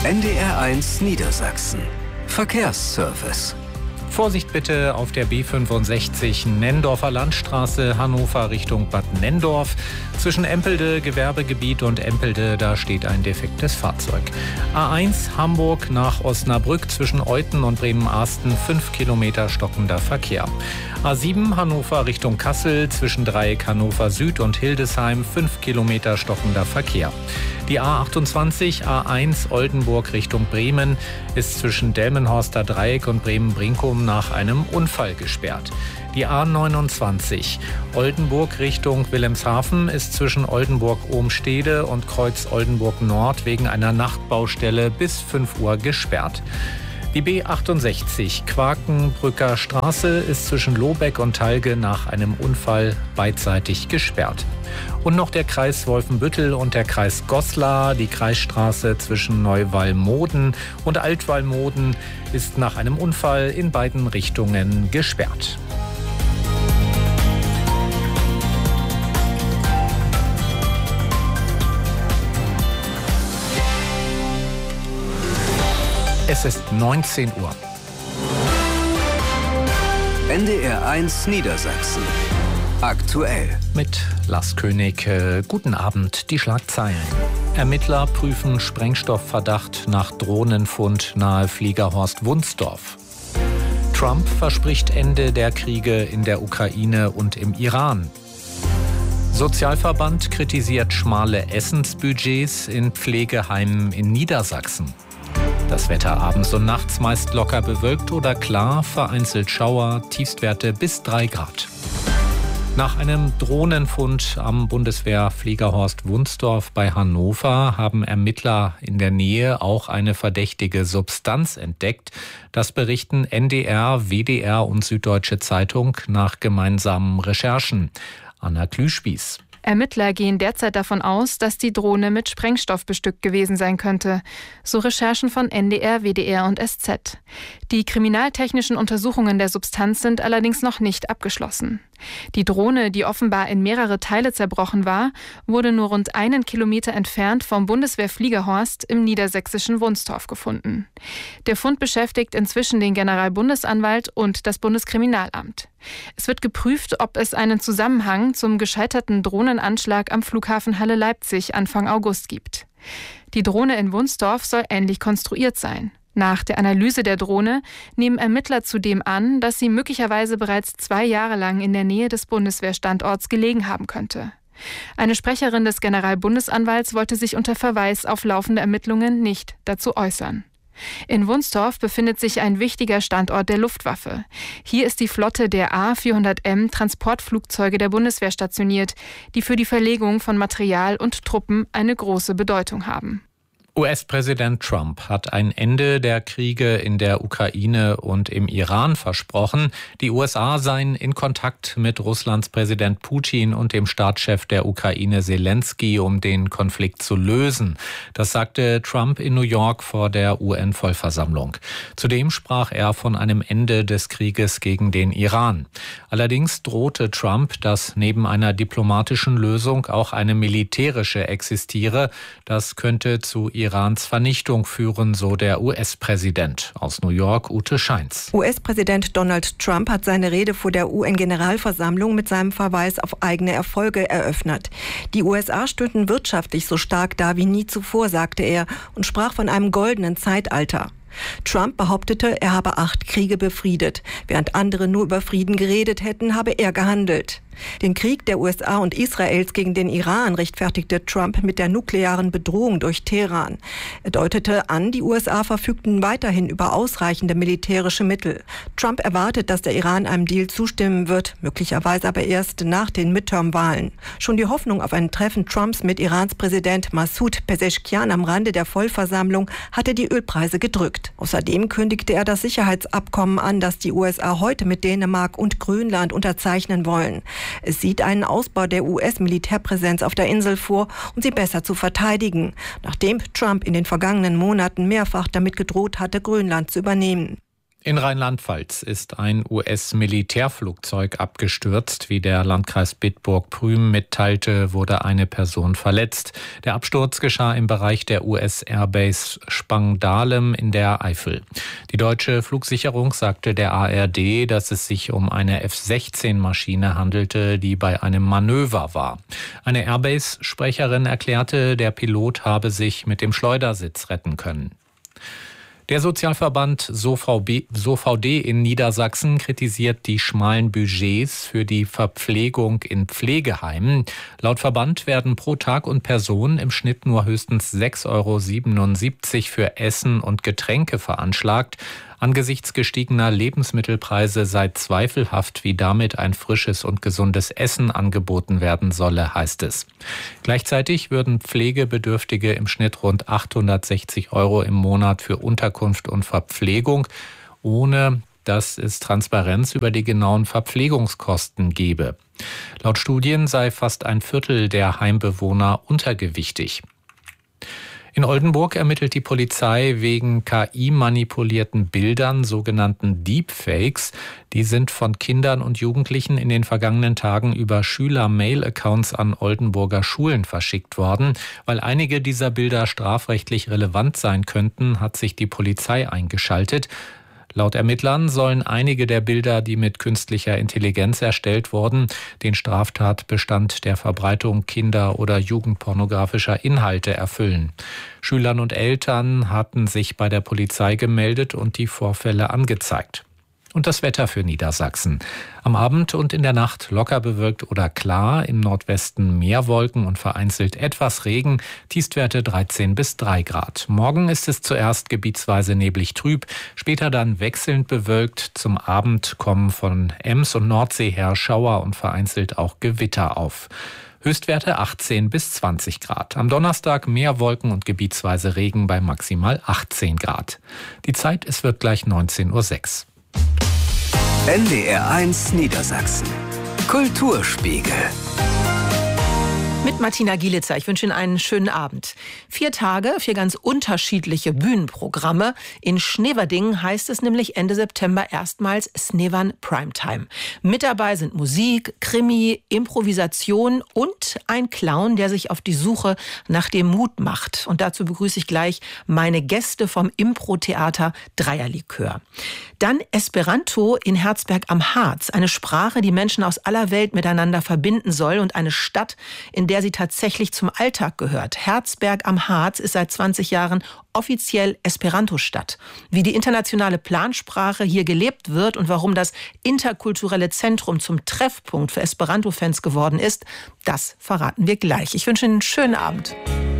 NDR1 Niedersachsen. Verkehrsservice. Vorsicht bitte auf der B65 Nenndorfer Landstraße, Hannover Richtung Bad Nenndorf. Zwischen Empelde, Gewerbegebiet und Empelde, da steht ein defektes Fahrzeug. A1 Hamburg nach Osnabrück zwischen Euthen und Bremen-Arsten 5 Kilometer stockender Verkehr. A7 Hannover Richtung Kassel zwischen Dreieck Hannover Süd und Hildesheim 5 Kilometer stockender Verkehr. Die A28 A1 Oldenburg Richtung Bremen ist zwischen Delmenhorster Dreieck und Bremen-Brinkum nach einem Unfall gesperrt. Die A29 Oldenburg Richtung Wilhelmshaven ist zwischen Oldenburg-Ohmstede und Kreuz Oldenburg Nord wegen einer Nachtbaustelle bis 5 Uhr gesperrt. Die B68 Quakenbrücker Straße ist zwischen Lobeck und Talge nach einem Unfall beidseitig gesperrt. Und noch der Kreis Wolfenbüttel und der Kreis Goslar. Die Kreisstraße zwischen Neuwallmoden und Altwallmoden ist nach einem Unfall in beiden Richtungen gesperrt. Es ist 19 Uhr. NDR1 Niedersachsen. Aktuell. Mit Lars König. Guten Abend. Die Schlagzeilen. Ermittler prüfen Sprengstoffverdacht nach Drohnenfund nahe Fliegerhorst Wunsdorf. Trump verspricht Ende der Kriege in der Ukraine und im Iran. Sozialverband kritisiert schmale Essensbudgets in Pflegeheimen in Niedersachsen. Das Wetter abends und nachts meist locker bewölkt oder klar, vereinzelt Schauer, Tiefstwerte bis 3 Grad. Nach einem Drohnenfund am Bundeswehrfliegerhorst Wunsdorf bei Hannover haben Ermittler in der Nähe auch eine verdächtige Substanz entdeckt. Das berichten NDR, WDR und Süddeutsche Zeitung nach gemeinsamen Recherchen. Anna Klüspieß. Ermittler gehen derzeit davon aus, dass die Drohne mit Sprengstoff bestückt gewesen sein könnte. So Recherchen von NDR, WDR und SZ. Die kriminaltechnischen Untersuchungen der Substanz sind allerdings noch nicht abgeschlossen. Die Drohne, die offenbar in mehrere Teile zerbrochen war, wurde nur rund 1 Kilometer entfernt vom Bundeswehrfliegerhorst im niedersächsischen Wunsdorf gefunden. Der Fund beschäftigt inzwischen den Generalbundesanwalt und das Bundeskriminalamt. Es wird geprüft, ob es einen Zusammenhang zum gescheiterten Drohnenanschlag am Flughafen Halle-Leipzig Anfang August gibt. Die Drohne in Wunsdorf soll ähnlich konstruiert sein. Nach der Analyse der Drohne nehmen Ermittler zudem an, dass sie möglicherweise bereits 2 Jahre lang in der Nähe des Bundeswehrstandorts gelegen haben könnte. Eine Sprecherin des Generalbundesanwalts wollte sich unter Verweis auf laufende Ermittlungen nicht dazu äußern. In Wunsdorf befindet sich ein wichtiger Standort der Luftwaffe. Hier ist die Flotte der A400M Transportflugzeuge der Bundeswehr stationiert, die für die Verlegung von Material und Truppen eine große Bedeutung haben. US-Präsident Trump hat ein Ende der Kriege in der Ukraine und im Iran versprochen. Die USA seien in Kontakt mit Russlands Präsident Putin und dem Staatschef der Ukraine Selenskyj, um den Konflikt zu lösen. Das sagte Trump in New York vor der UN-Vollversammlung. Zudem sprach er von einem Ende des Krieges gegen den Iran. Allerdings drohte Trump, dass neben einer diplomatischen Lösung auch eine militärische existiere. Das könnte zu Irans Vernichtung führen, so der US-Präsident. Aus New York, Ute Scheins. US-Präsident Donald Trump hat seine Rede vor der UN-Generalversammlung mit seinem Verweis auf eigene Erfolge eröffnet. Die USA stünden wirtschaftlich so stark da wie nie zuvor, sagte er, und sprach von einem goldenen Zeitalter. Trump behauptete, er habe 8 Kriege befriedet. Während andere nur über Frieden geredet hätten, habe er gehandelt. Den Krieg der USA und Israels gegen den Iran rechtfertigte Trump mit der nuklearen Bedrohung durch Teheran. Er deutete an, die USA verfügten weiterhin über ausreichende militärische Mittel. Trump erwartet, dass der Iran einem Deal zustimmen wird, möglicherweise aber erst nach den Midterm-Wahlen. Schon die Hoffnung auf ein Treffen Trumps mit Irans Präsident Massoud Pezeshkian am Rande der Vollversammlung hatte die Ölpreise gedrückt. Außerdem kündigte er das Sicherheitsabkommen an, das die USA heute mit Dänemark und Grönland unterzeichnen wollen. Es sieht einen Ausbau der US-Militärpräsenz auf der Insel vor, um sie besser zu verteidigen, nachdem Trump in den vergangenen Monaten mehrfach damit gedroht hatte, Grönland zu übernehmen. In Rheinland-Pfalz ist ein US-Militärflugzeug abgestürzt. Wie der Landkreis Bitburg-Prüm mitteilte, wurde eine Person verletzt. Der Absturz geschah im Bereich der US-Airbase Spangdahlem in der Eifel. Die deutsche Flugsicherung sagte der ARD, dass es sich um eine F-16-Maschine handelte, die bei einem Manöver war. Eine Airbase-Sprecherin erklärte, der Pilot habe sich mit dem Schleudersitz retten können. Der Sozialverband SOVD in Niedersachsen kritisiert die schmalen Budgets für die Verpflegung in Pflegeheimen. Laut Verband werden pro Tag und Person im Schnitt nur höchstens 6,77 € für Essen und Getränke veranschlagt. Angesichts gestiegener Lebensmittelpreise sei zweifelhaft, wie damit ein frisches und gesundes Essen angeboten werden solle, heißt es. Gleichzeitig würden Pflegebedürftige im Schnitt rund 860 € im Monat für Unterkunft und Verpflegung, ohne dass es Transparenz über die genauen Verpflegungskosten gebe. Laut Studien sei fast ein Viertel der Heimbewohner untergewichtig. In Oldenburg ermittelt die Polizei wegen KI-manipulierten Bildern, sogenannten Deepfakes. Die sind von Kindern und Jugendlichen in den vergangenen Tagen über Schüler-Mail-Accounts an Oldenburger Schulen verschickt worden. Weil einige dieser Bilder strafrechtlich relevant sein könnten, hat sich die Polizei eingeschaltet. Laut Ermittlern sollen einige der Bilder, die mit künstlicher Intelligenz erstellt wurden, den Straftatbestand der Verbreitung kinder- oder jugendpornografischer Inhalte erfüllen. Schülern und Eltern hatten sich bei der Polizei gemeldet und die Vorfälle angezeigt. Und das Wetter für Niedersachsen. Am Abend und in der Nacht locker bewölkt oder klar, im Nordwesten mehr Wolken und vereinzelt etwas Regen, Tiefstwerte 13 bis 3 Grad. Morgen ist es zuerst gebietsweise neblig trüb, später dann wechselnd bewölkt. Zum Abend kommen von Ems und Nordsee her Schauer und vereinzelt auch Gewitter auf. Höchstwerte 18 bis 20 Grad. Am Donnerstag mehr Wolken und gebietsweise Regen bei maximal 18 Grad. Die Zeit, es wird gleich 19:06 Uhr. NDR1 Niedersachsen. Kulturspiegel. Mit Martina Gielitzer. Ich wünsche Ihnen einen schönen Abend. 4 Tage, 4 ganz unterschiedliche Bühnenprogramme. In Schneverdingen heißt es nämlich Ende September erstmals Snevern Primetime. Mit dabei sind Musik, Krimi, Improvisation und ein Clown, der sich auf die Suche nach dem Mut macht. Und dazu begrüße ich gleich meine Gäste vom Impro-Theater Dreierlikör. Dann Esperanto in Herzberg am Harz. Eine Sprache, die Menschen aus aller Welt miteinander verbinden soll und eine Stadt, in der sie tatsächlich zum Alltag gehört. Herzberg am Harz ist seit 20 Jahren offiziell Esperanto-Stadt. Wie die internationale Plansprache hier gelebt wird und warum das interkulturelle Zentrum zum Treffpunkt für Esperanto-Fans geworden ist, das verraten wir gleich. Ich wünsche Ihnen einen schönen Abend.